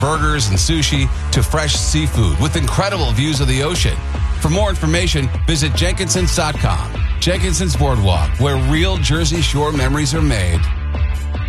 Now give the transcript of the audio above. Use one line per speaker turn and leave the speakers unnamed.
burgers and sushi to fresh seafood with incredible views of the ocean. For more information, visit Jenkinsons.com. Jenkinson's Boardwalk, where real Jersey Shore memories are made.